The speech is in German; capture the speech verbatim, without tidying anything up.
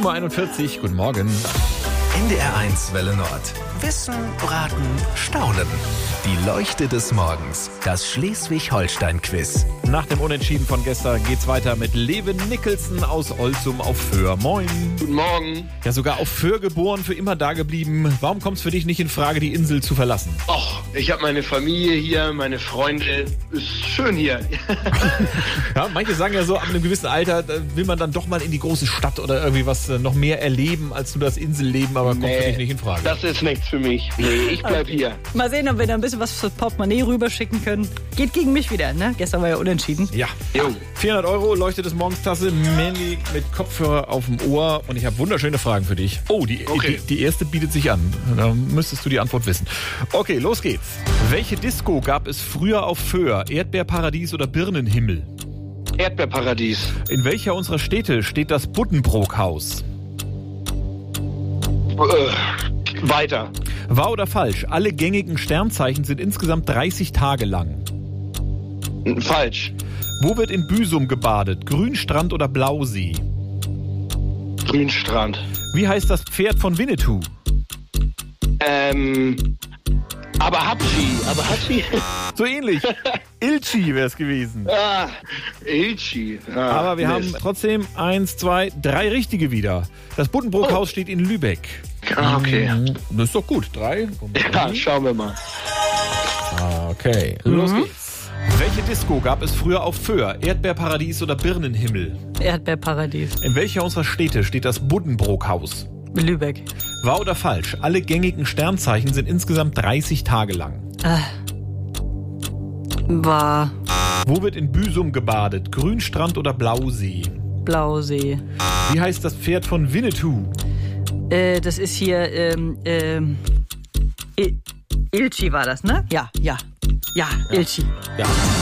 sieben Uhr einundvierzig, guten Morgen. N D R eins Welle Nord. Wissen, Raten, Staunen. Die Leuchte des Morgens. Das Schleswig-Holstein-Quiz. Nach dem Unentschieden von gestern geht's weiter mit Leven Nicholson aus Olzum auf Föhr. Moin. Guten Morgen. Ja, sogar auf Föhr geboren, für immer da geblieben. Warum kommt es für dich nicht in Frage, die Insel zu verlassen? Och, ich habe meine Familie hier, meine Freunde. Ist schön hier. Ja, manche sagen ja so, ab einem gewissen Alter da will man dann doch mal in die große Stadt oder irgendwie was äh, noch mehr erleben als nur das Inselleben, aber kommt für dich nicht in Frage. Das ist nichts für mich. Nee, ich bleib hier. Mal sehen, ob wir da ein bisschen was fürs Portemonnaie rüberschicken können. Geht gegen mich wieder, ne? Gestern war ja unentschieden. Ja. Jo. vierhundert Euro, Leuchte des Morgens-Tasse, Mandy mit Kopfhörer auf dem Ohr und ich habe wunderschöne Fragen für dich. Oh, die, Okay. die, die erste bietet sich an. Da müsstest du die Antwort wissen. Okay, los geht's. Welche Disco gab es früher auf Föhr? Erdbeerparadies oder Birnenhimmel? Erdbeerparadies. In welcher unserer Städte steht das Buddenbrook-Haus? Äh, weiter. Wahr oder falsch? Alle gängigen Sternzeichen sind insgesamt dreißig Tage lang. Falsch. Wo wird in Büsum gebadet? Grünstrand oder Blausee? Grünstrand. Wie heißt das Pferd von Winnetou? Ähm, Abahachi. Abahachi? So ähnlich. Ilchi wäre es gewesen. ah, Ilchi. Ah, Aber wir Mist. haben trotzdem eins, zwei, drei richtige wieder. Das Buddenbrook-Haus steht in Lübeck. Ah, okay. Das ist doch gut. Drei. Ja, schauen wir mal. Okay, los geht's. Welche Disco gab es früher auf Föhr? Erdbeerparadies oder Birnenhimmel? Erdbeerparadies. In welcher unserer Städte steht das Buddenbrook-Haus? Lübeck. Wahr oder falsch? Alle gängigen Sternzeichen sind insgesamt dreißig Tage lang. Äh. War Wo wird in Büsum gebadet? Grünstrand oder Blausee? Blausee. Wie heißt das Pferd von Winnetou? Äh, das ist hier, ähm, ähm, Il- Ilchi war das, ne? Ja, ja. Ja, Ilchi. Ja.